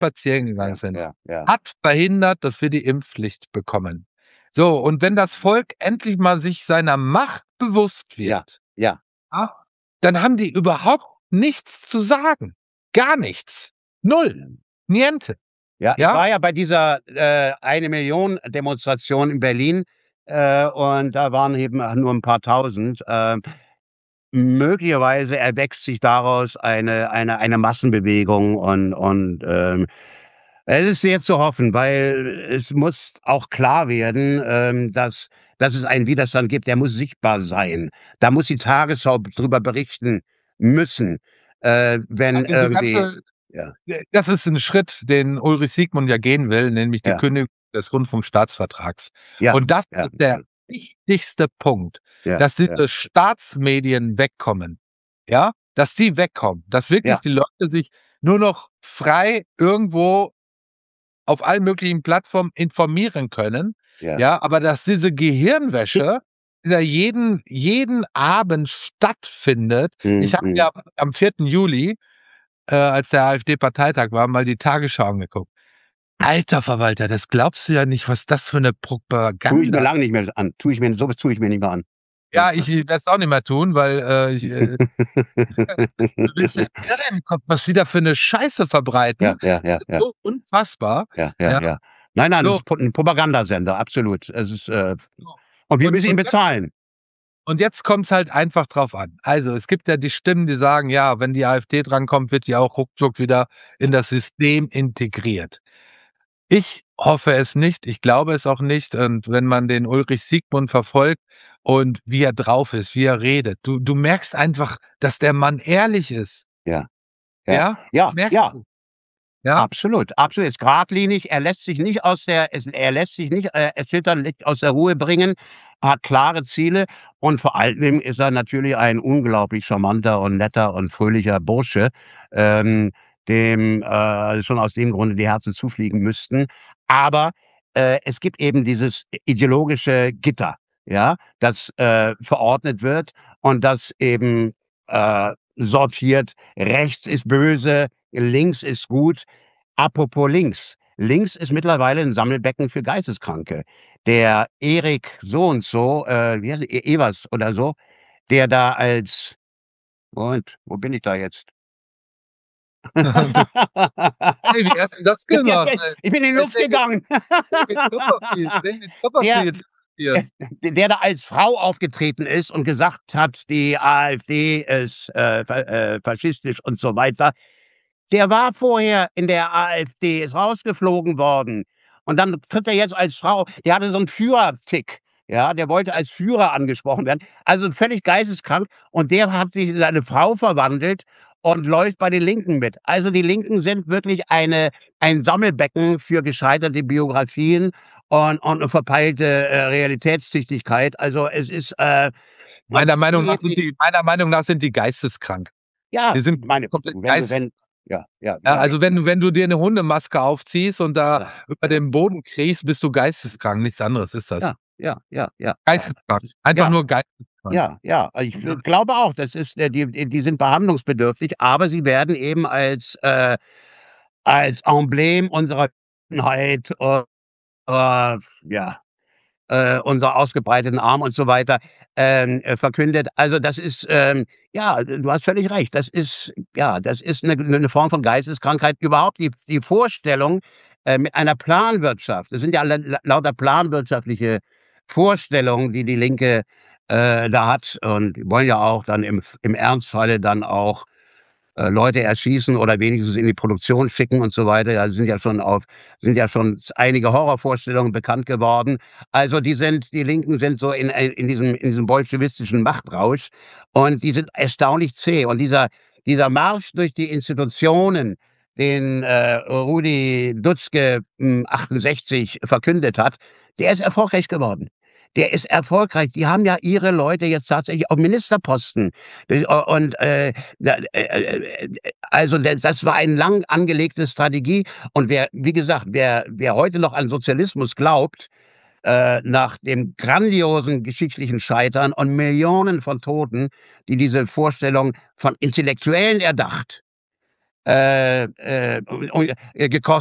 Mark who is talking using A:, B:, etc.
A: spazieren gegangen sind,
B: ja.
A: hat verhindert, dass wir die Impfpflicht bekommen. So, und wenn das Volk endlich mal sich seiner Macht bewusst wird,
B: Ja.
A: dann haben die überhaupt nichts zu sagen. Gar nichts. Null. Niente.
B: Ja, ich
A: Ja?
B: war ja bei dieser 1 Million Demonstration in Berlin und da waren eben nur ein paar Tausend. Möglicherweise erwächst sich daraus eine Massenbewegung und es ist sehr zu hoffen, weil es muss auch klar werden, dass es einen Widerstand gibt, der muss sichtbar sein. Da muss die Tagesschau drüber berichten müssen, wenn
A: Diese
B: irgendwie
A: ganze
B: ja,
A: Das ist ein Schritt, den Ulrich Siegmund ja gehen will, nämlich die
B: ja,
A: Kündigung des Rundfunkstaatsvertrags.
B: ja,
A: Und das
B: ja,
A: ist der wichtigste Punkt,
B: ja,
A: dass
B: ja,
A: diese Staatsmedien wegkommen, ja? Dass die wegkommen, dass wirklich
B: ja,
A: die Leute sich nur noch frei irgendwo auf allen möglichen Plattformen informieren können,
B: ja.
A: ja? Aber dass diese Gehirnwäsche, die da jeden Abend stattfindet. Ich
B: Mhm,
A: habe
B: mhm.
A: ja am 4. Juli, als der AfD-Parteitag war, mal die Tagesschau angeguckt. Alter Verwalter, das glaubst du ja nicht, was das für 'ne
B: Tue ich mir
A: Propaganda.
B: lange nicht mehr an. Sowas tue ich mir nicht mehr an. Das
A: Ja, ich werde es auch nicht mehr tun, weil, du bist ja irre im Kopf, was die da für 'ne Scheiße verbreiten. Das ist
B: ja,
A: so unfassbar. Ja,
B: ja. Nein, das
A: so,
B: ist 'n Propagandasender, absolut. Es ist,
A: so.
B: und wir
A: Und
B: müssen ihn bezahlen.
A: jetzt kommt's halt einfach drauf an. Also, es gibt ja die Stimmen, die sagen: „Ja, wenn die AfD drankommt, wird die auch ruckzuck wieder in das System integriert." Ich hoffe es nicht, ich glaube es auch nicht. Und wenn man den Ulrich Siegmund verfolgt und wie er drauf ist, wie er redet, du merkst einfach, dass der Mann ehrlich ist,
B: Ja, ja,
A: ja? Merkst
B: ja.
A: du, ja?
B: Absolut, absolut. Ist geradlinig. Er lässt sich nicht erschütterlich aus der Ruhe bringen, hat klare Ziele und vor allem ist er natürlich ein unglaublich charmanter und netter und fröhlicher Bursche, dem schon aus dem Grunde die Herzen zufliegen müssten. Aber es gibt eben dieses ideologische Gitter, ja, das verordnet wird und das eben sortiert. Rechts ist böse, links ist gut. Apropos links. Links ist mittlerweile ein Sammelbecken für Geisteskranke. Der Erik so und so, wie heißt er, Evers oder so, der da als Moment, wo bin ich da jetzt?
A: Hey, wie hast du das
B: Ja,
A: gemacht, ey?
B: ich bin in die Luft gegangen.
A: David
B: Der
A: Copperfield hier.
B: der da als Frau aufgetreten ist und gesagt hat, die AfD ist, faschistisch und so weiter. Der war vorher in der AfD, ist rausgeflogen worden. Und dann tritt er jetzt als Frau, der hatte so 'n Führertick, ja, der wollte als Führer angesprochen werden. Also völlig geisteskrank und der hat sich in eine Frau verwandelt und läuft bei den Linken mit. Also die Linken sind wirklich ein Sammelbecken für gescheiterte Biografien und 'ne verpeilte, Realitätstüchtigkeit. Also es ist,
A: Meiner Meinung nach sind die geisteskrank.
B: ja,
A: Die sind
B: meine
A: komplett
B: wenn du wenn
A: ja,
B: ja,
A: also wenn du dir 'ne Hundemaske aufziehst und da
B: ja,
A: über den Boden kriechst, bist du geisteskrank, nichts anderes ist das.
B: ja.
A: Geisteskrank, einfach
B: Ja,
A: nur geisteskrank.
B: Also, ich
A: Ja.
B: glaube auch, das ist die sind behandlungsbedürftig, aber sie werden eben als Emblem unserer Offenheit, ja, unserer ausgebreiteten Arm und so weiter, verkündet. Also, das ist, ja, du hast völlig recht. Das ist 'ne Form von Geisteskrankheit. Überhaupt die Vorstellung, mit einer Planwirtschaft, das sind ja lauter planwirtschaftliche Vorstellungen, die die Linke, da hat und die wollen ja auch dann im Ernstfalle dann auch Leute erschießen oder wenigstens in die Produktion schicken und so weiter. Ja, sind ja schon einige Horrorvorstellungen bekannt geworden. Also, die Linken sind so in diesem bolschewistischen Machtrausch und die sind erstaunlich zäh. Und dieser Marsch durch die Institutionen, den, Rudi Dutschke, 68 verkündet hat, der ist erfolgreich geworden. Der ist erfolgreich. Die haben ja ihre Leute jetzt tatsächlich auf Ministerposten. Und, da also, das war eine lang angelegte Strategie und wie gesagt, wer heute noch an Sozialismus glaubt, nach dem grandiosen geschichtlichen Scheitern und Millionen von Toten, die diese Vorstellung von Intellektuellen erdacht, gekostet